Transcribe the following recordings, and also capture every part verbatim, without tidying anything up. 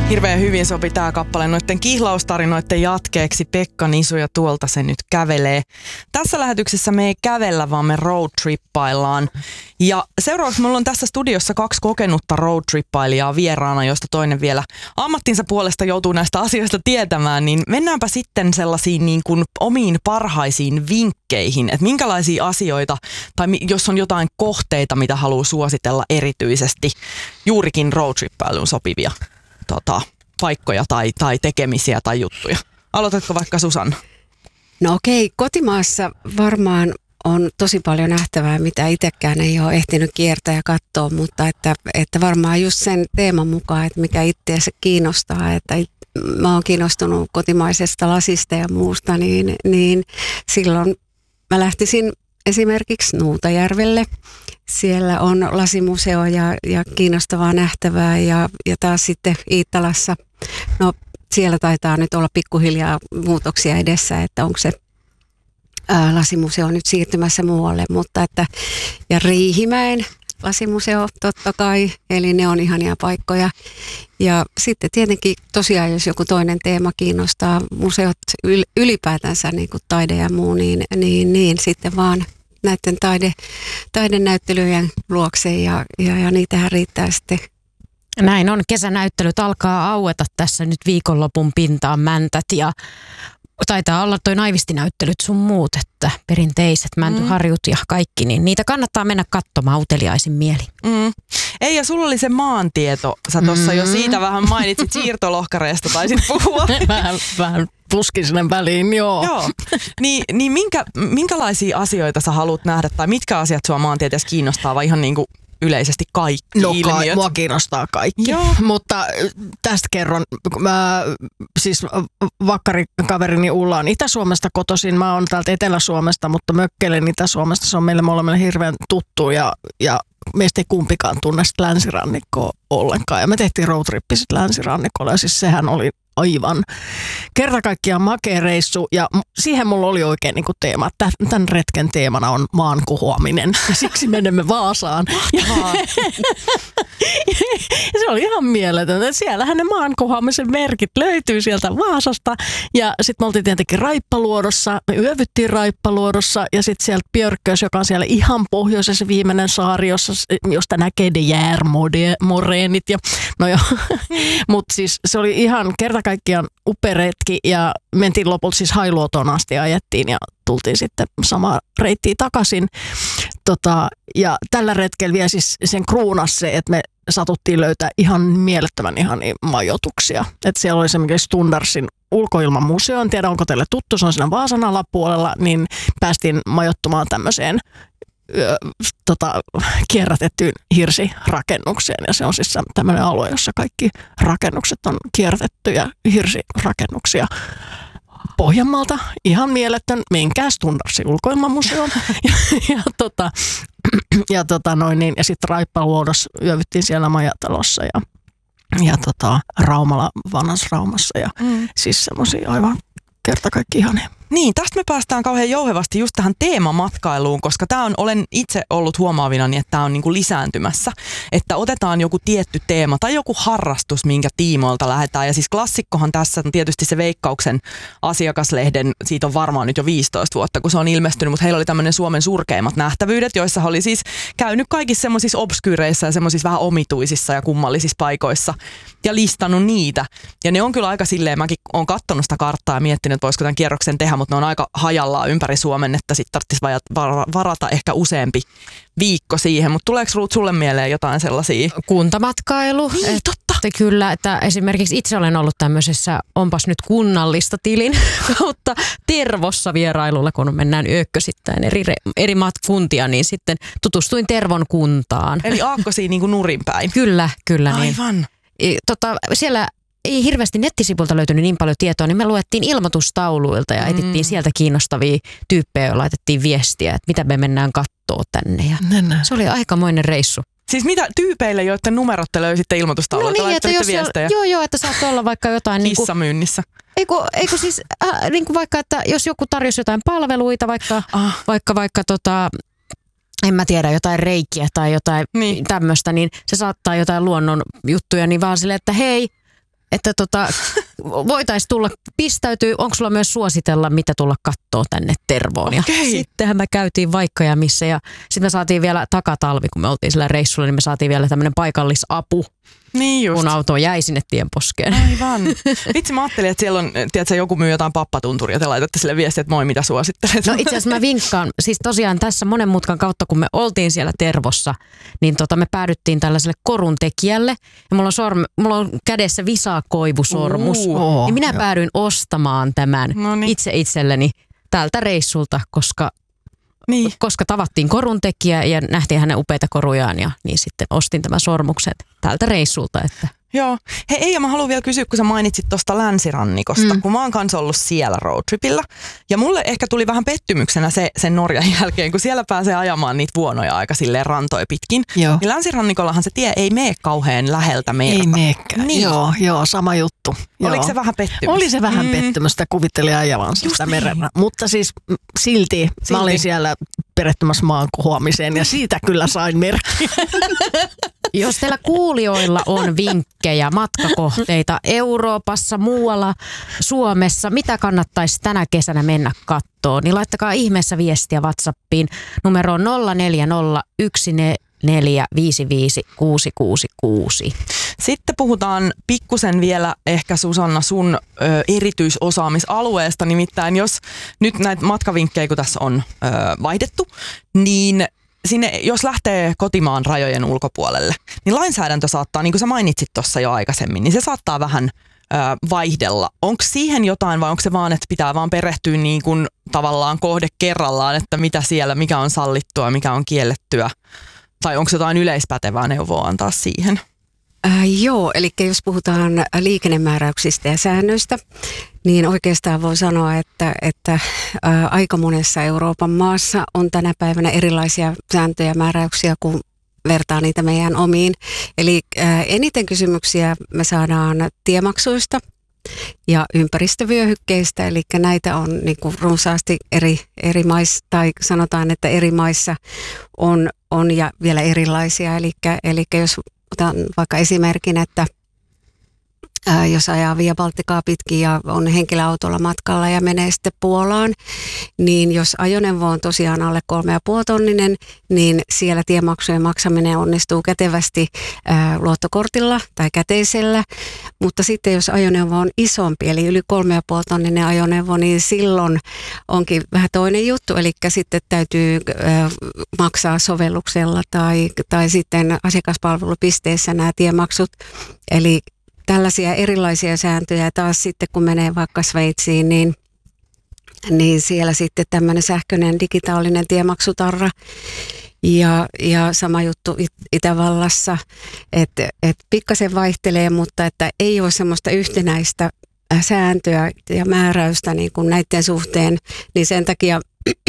Hirveän hyvin sopi tää kappale noitten kihlaustarinoiden jatkeeksi. Pekka Nisu ja tuolta se nyt kävelee. Tässä lähetyksessä me ei kävellä, vaan me roadtrippaillaan. Ja seuraavaksi mulla on tässä studiossa kaksi kokenutta roadtrippailijaa vieraana, joista toinen vielä ammattinsa puolesta joutuu näistä asioista tietämään. Niin mennäänpä sitten sellaisiin niin kuin omiin parhaisiin vinkkeihin, että minkälaisia asioita, tai jos on jotain kohteita, mitä haluaa suositella erityisesti juurikin roadtrippailuun sopivia Tota, paikkoja tai, tai tekemisiä tai juttuja. Aloitatko vaikka Susanna? No okei, kotimaassa varmaan on tosi paljon nähtävää, mitä itsekään ei ole ehtinyt kiertää ja katsoa, mutta että, että varmaan just sen teeman mukaan, että mikä itseäsi kiinnostaa, että it, mä oon kiinnostunut kotimaisesta lasista ja muusta, niin, niin silloin mä lähtisin esimerkiksi Nuutajärvelle. Siellä on lasimuseo ja, ja kiinnostavaa nähtävää ja, ja taas sitten Iittalassa, no siellä taitaa nyt olla pikkuhiljaa muutoksia edessä, että onko se ää, lasimuseo nyt siirtymässä muualle, mutta että ja Riihimäen lasimuseo totta kai, eli ne on ihania paikkoja. Ja sitten tietenkin tosiaan, jos joku toinen teema kiinnostaa, museot ylipäätänsä niin kuin taide ja muu, niin, niin, niin sitten vaan näiden taide, taidenäyttelyjen luokse ja, ja, ja niitähän riittää sitten. Näin on. Kesänäyttelyt alkaa aueta tässä nyt viikonlopun pintaan mäntät ja taitaa olla toi naivistinäyttelyt sun muut, että perinteiset mäntyharjut ja kaikki, niin niitä kannattaa mennä katsomaan uteliaisin mieli. Mm. Ei, ja sulla oli se maantieto. Sä tuossa mm. jo siitä vähän mainitsit siirtolohkareesta, taisit puhua. vähän, vähän puskin sinne väliin, joo. joo. Ni, niin minkä, minkälaisia asioita sä haluat nähdä, tai mitkä asiat sua maantieteessä kiinnostaa, vai ihan niin kuin yleisesti kaikki no, ilmiöt? Ka- mua kiinnostaa kaikki, Joo. mutta tästä kerron. Mä, siis vakkarikaverini Ulla on Itä-Suomesta kotoisin, mä oon täältä Etelä-Suomesta, mutta mökkeilen Itä-Suomesta, se on meille molemmille hirveän tuttu ja, ja meistä ei kumpikaan tunne sitä länsirannikkoa ollenkaan. Ja me tehtiin roadtrippi sitten länsirannikolla ja siis sehän oli aivan kerta kaikkiaan makea reissu ja siihen mulla oli oikein niinku teema. Tämän retken teemana on maan kohoaminen ja siksi menemme Vaasaan. Ja se oli ihan mieletöntä. Siellähän ne maan kohoamisen merkit löytyy sieltä Vaasasta ja sitten me oltiin tietenkin Raippaluodossa. Me yövyttiin Raippaluodossa ja sitten sieltä Björkös, joka on siellä ihan pohjoisessa viimeinen saari, jossa, josta näkee de Järmoreenit ja no joo. Mutta siis se oli ihan kerta kaikkiaan upea retki ja mentiin lopulta siis Hailuotoon asti ajettiin ja tultiin sitten samaa reittiä takaisin. Tota, ja tällä retkellä vielä siis sen kruunas se, että me satuttiin löytää ihan mielettömän ihania majoituksia. Että siellä oli esimerkiksi Stundarsin ulkoilmamuseo, en tiedä onko teille tuttu, se on siinä Vaasan alapuolella, niin päästiin majoittumaan tämmöiseen Ö, tota, kierrätettyyn hirsirakennukseen ja se on siis tämmöinen alue, jossa kaikki rakennukset on kierrätettyjä hirsirakennuksia Pohjanmaalta. Ihan mieletön, menkää Stundarsin ulkoilmamuseoon ja, ja, tota, ja, tota noin, niin, ja sitten Raippaluodossa yövyttiin siellä majatalossa ja, ja tota, Raumalla, vanhassa Raumassa ja mm. siis semmoisia aivan kerta kaikki ihania. Niin, tästä me päästään kauhean jouhevasti just tähän teemamatkailuun, koska tämä on, olen itse ollut huomaavinani, että tämä on niinku lisääntymässä. Että otetaan joku tietty teema tai joku harrastus, minkä tiimoilta lähdetään. Ja siis klassikkohan tässä on tietysti se Veikkauksen asiakaslehden, siitä on varmaan nyt jo viisitoista vuotta, kun se on ilmestynyt, mutta heillä oli tämmöinen Suomen surkeimmat nähtävyydet, joissa oli siis käynyt kaikissa semmoisissa obskyyreissä ja semmoisissa vähän omituisissa ja kummallisissa paikoissa ja listannut niitä. Ja ne on kyllä aika silleen, mäkin olen katsonut sitä karttaa ja miettinyt, että voisiko tämän kierroksen tehdä, mutta ne on aika hajallaan ympäri Suomen, että sitten tarvitsisi varata ehkä useampi viikko siihen. Mutta tuleeko Ruut sulle mieleen jotain sellaisia? Kuntamatkailu. Niin, et, totta. Että kyllä, että esimerkiksi itse olen ollut tämmöisessä, onpas nyt kunnallista tilin kautta Tervossa vierailulla, kun mennään yökkösittäin eri, eri maat kuntia, niin sitten tutustuin Tervon kuntaan. Eli aakkosiin niin kuin nurinpäin. Kyllä, kyllä. Aivan. Niin. Tota, siellä ei hirveästi nettisivulta löytynyt niin paljon tietoa, niin me luettiin ilmoitustauluilta ja etittiin mm. sieltä kiinnostavia tyyppejä ja laitettiin viestiä, että mitä me mennään kattoo tänne. Ja se oli aikamoinen reissu. Siis mitä tyypeille, joiden numerot te löysitte ilmoitustauluilta? No niin, että jos, joo, joo, että saattoi olla vaikka jotain kissamyynnissä. Eiku, eiku siis äh, niin kuin vaikka, että jos joku tarjosi jotain palveluita, vaikka, ah. vaikka, vaikka tota, en mä tiedä, jotain reikiä tai jotain niin. tämmöistä, niin se saattaa jotain luonnon juttuja, niin vaan silleen, että hei, että tota, voitaisiin tulla, pistäytyy, onko sulla myös suositella, mitä tulla kattoo tänne Tervoon. Ja Okei. sittenhän me käytiin vaikka ja missä ja sitten me saatiin vielä takatalvi, kun me oltiin sillä reissulla, niin me saatiin vielä tämmöinen paikallisapu, Niin just. kun auto jäi sinne tienposkeen. Aivan. Vitsi, mä ajattelin, että siellä on, tiedätkö, joku myy jotain pappatunturia ja te laitatte sille viestiä, että moi, mitä suosittelet. No itse asiassa mä vinkkaan, siis tosiaan tässä monen mutkan kautta, kun me oltiin siellä Tervossa, niin tota me päädyttiin tällaiselle korun tekijälle. Ja mulla on, sorm, mulla on kädessä visakoivusormus. Uh, ja minä päädyin ostamaan tämän Noniin. itse itselleni tältä reissulta, koska, Niin. koska tavattiin korun tekijä ja nähtiin hänen upeita korujaan. Ja niin sitten ostin tämän sormuksen tältä reissulta, että Joo. Hei Eija, mä haluan vielä kysyä, kun sä mainitsit tuosta länsirannikosta, mm. kun mä oon kanssa ollut siellä roadtripillä. Ja mulle ehkä tuli vähän pettymyksenä se sen Norjan jälkeen, kun siellä pääsee ajamaan niitä vuonoja aika silleen rantoja pitkin. Joo. Niin länsirannikollahan se tie ei mene kauhean läheltä merta. Ei meekään. Niin. Joo, joo, sama juttu. Oliko joo. se vähän pettymys? Oli se vähän Mm. mm. pettymystä, kuvitteli ajavansa Just sitä niin. merellä. Mutta siis m, silti, silti mä olin siellä perehtymässä maan kohoamiseen ja siitä kyllä sain merkkiä. jos teillä kuulijoilla on vinkkejä, matkakohteita Euroopassa, muualla, Suomessa, mitä kannattaisi tänä kesänä mennä kattoon, niin laittakaa ihmeessä viestiä WhatsAppiin numeroon nolla neljä nolla yksi neljä viisi viisi kuusi kuusi kuusi. Sitten puhutaan pikkusen vielä ehkä Susanna sun ö, erityisosaamisalueesta, nimittäin jos nyt näitä matkavinkkejä, kun tässä on ö, vaihdettu, niin sinne, jos lähtee kotimaan rajojen ulkopuolelle, niin lainsäädäntö saattaa, niin kuin sä mainitsit tuossa jo aikaisemmin, niin se saattaa vähän ö, vaihdella. Onko siihen jotain vai onko se vaan, että pitää vaan perehtyä niin kuin tavallaan kohde kerrallaan, että mitä siellä, mikä on sallittua, mikä on kiellettyä, tai onko jotain yleispätevää neuvoa antaa siihen? Äh, joo, eli jos puhutaan liikennemääräyksistä ja säännöistä, niin oikeastaan voi sanoa, että, että äh, aika monessa Euroopan maassa on tänä päivänä erilaisia sääntöjä ja määräyksiä, kun vertaa niitä meidän omiin. Eli äh, eniten kysymyksiä me saadaan tiemaksuista ja ympäristövyöhykkeistä, eli näitä on niin kuin runsaasti eri, eri maissa, tai sanotaan, että eri maissa on, on ja vielä erilaisia, eli, eli jos otan vaikka esimerkin, että ää, jos ajaa Via Balticaa pitkin ja on henkilöautolla matkalla ja menee sitten Puolaan, niin jos ajoneuvo on tosiaan alle kolme ja puoli tonninen, niin siellä tiemaksujen maksaminen onnistuu kätevästi ää, luottokortilla tai käteisellä. Mutta sitten jos ajoneuvo on isompi, eli yli kolme ja puoli tonninen ajoneuvo, niin silloin onkin vähän toinen juttu. Eli sitten täytyy ää, maksaa sovelluksella tai, tai sitten asiakaspalvelupisteessä nämä tiemaksut. Eli tällaisia erilaisia sääntöjä taas sitten, kun menee vaikka Sveitsiin, niin, niin siellä sitten tämmöinen sähköinen digitaalinen tiemaksutarra. Ja, ja sama juttu Itävallassa, että et pikkasen vaihtelee, mutta että ei ole semmoista yhtenäistä sääntöä ja määräystä niin kuin näiden suhteen, niin sen takia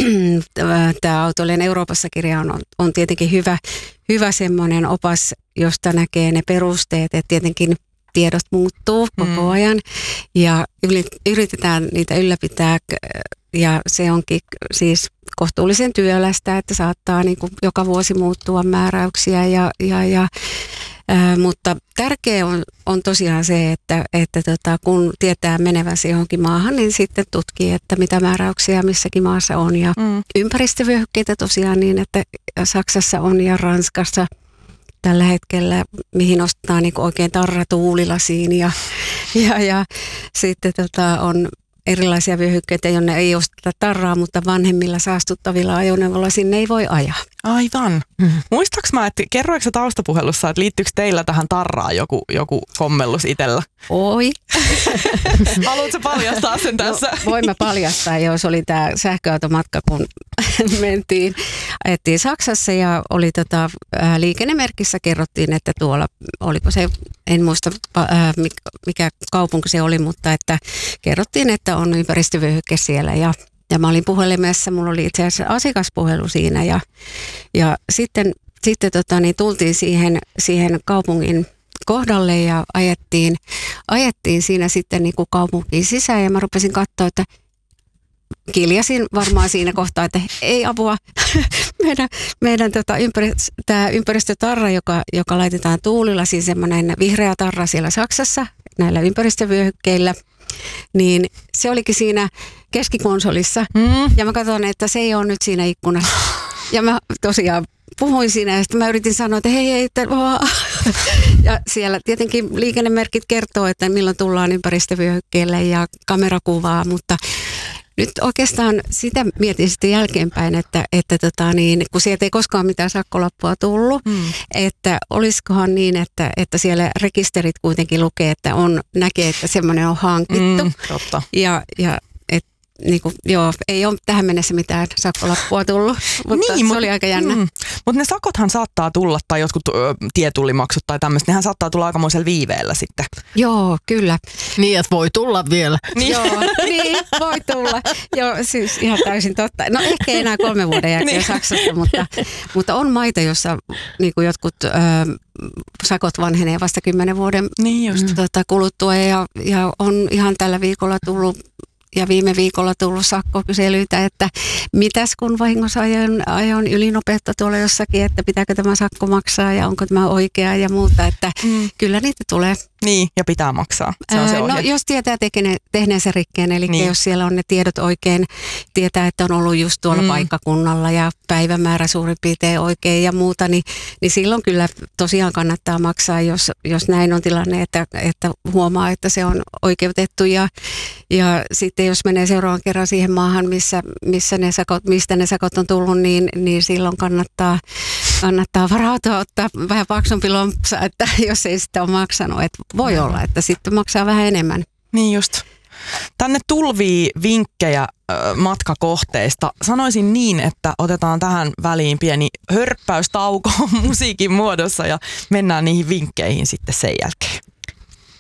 tämä Autoilijan Euroopassa-kirja on, on tietenkin hyvä, hyvä semmoinen opas, josta näkee ne perusteet, että tietenkin tiedot muuttuu koko ajan ja yritetään niitä ylläpitää ja se onkin siis kohtuullisen työlästä, että saattaa niin kuin joka vuosi muuttua määräyksiä ja, ja, ja ää, mutta tärkeää on, on tosiaan se, että, että tota, kun tietää menevänsä johonkin maahan, niin sitten tutkii, että mitä määräyksiä missäkin maassa on ja mm. ympäristövyöhykkeitä tosiaan niin, että Saksassa on ja Ranskassa tällä hetkellä, mihin ostetaan niin oikein tarra tuulilasiin ja, ja, ja sitten tota, on erilaisia vyöhykkeitä, jonne ei osteta tarraa, mutta vanhemmilla saastuttavilla ajoneuvoilla sinne ei voi ajaa. Aivan. Mm-hmm. Muistaaks mä, että kerroiko sä taustapuhelussa, että liittyykö teillä tähän tarraan joku, joku kommellus itsellä? Oi. Haluatko paljastaa sen tässä? No, voimme paljastaa, jos oli tämä sähköautomatka, kun mentiin, ajettiin Saksassa ja oli tota, ää, liikennemerkissä kerrottiin, että tuolla, oliko se, en muista ää, mikä kaupunki se oli, mutta että kerrottiin, että on ympäristövyöhykke siellä ja Ja mä olin puhelimessa, mulla oli itse asiassa asiakaspuhelu siinä ja, ja sitten, sitten tota, niin tultiin siihen, siihen kaupungin kohdalle ja ajettiin, ajettiin siinä sitten niin kuin kaupunkiin sisään ja mä rupesin katsoa, että kiljasin varmaan siinä kohtaa, että ei apua. meidän meidän tota ympäristö, tämä ympäristötarra, joka, joka laitetaan tuulilla, siis semmoinen vihreä tarra siellä Saksassa, näillä ympäristövyöhykkeillä, niin se olikin siinä keskikonsolissa. Mm. Ja mä katson, että se ei ole nyt siinä ikkunassa. Ja mä tosiaan puhuin siinä ja sitten mä yritin sanoa, että hei, hei, että ja siellä tietenkin liikennemerkit kertoo, että milloin tullaan ympäristövyöhykkeelle ja kamerakuvaa, mutta nyt oikeastaan sitä mietin sitten jälkeenpäin, että, että tota niin, kun sieltä ei koskaan mitään sakkolappua tullut, hmm. että olisikohan niin, että, että siellä rekisterit kuitenkin lukee, että on, näkee, että semmoinen on hankittu. Hmm, totta. Ja, ja niin kuin, joo, ei ole tähän mennessä mitään sakkolappua tullut, mutta niin, se mut, oli aika jännä. Mm, mutta ne sakothan saattaa tulla, tai jotkut ö, tietullimaksut tai tämmöistä, nehän saattaa tulla aikamoisella viiveellä sitten. Joo, kyllä. Niin, että voi tulla vielä. Niin. Joo, niin, voi tulla. Joo, siis ihan täysin totta. No ehkä ei enää kolmen vuoden jälkeen niin. Saksasta, mutta, mutta on maita, jossa niin kuin jotkut ö, sakot vanhenee vasta kymmenen vuoden niin just. Tota, kuluttua ja, ja on ihan tällä viikolla tullut ja viime viikolla tullut sakkokyselyitä, että mitäs kun vahingossa ajon, ajon ylinopeutta tuolla jossakin, että pitääkö tämä sakko maksaa ja onko tämä oikea ja muuta, että mm. kyllä niitä tulee. Niin, ja pitää maksaa. Se on se no jos tietää tekene, tehneensä rikkeen, eli niin. Jos siellä on ne tiedot oikein, tietää, että on ollut just tuolla mm. paikkakunnalla ja päivämäärä suurin piirtein oikein ja muuta, niin, niin silloin kyllä tosiaan kannattaa maksaa, jos, jos näin on tilanne, että, että huomaa, että se on oikeutettu ja, ja sitten jos menee seuraavan kerran siihen maahan, missä, missä ne sakot, mistä ne sakot on tullut, niin, niin silloin kannattaa, kannattaa varautua ottaa vähän paksumpi lompsa, että jos ei sitä ole maksanut, että voi olla, että sitten maksaa vähän enemmän. Niin just. Tänne tulvii vinkkejä ö, matkakohteista. Sanoisin niin, että otetaan tähän väliin pieni hörppäystauko musiikin muodossa ja mennään niihin vinkkeihin sitten sen jälkeen.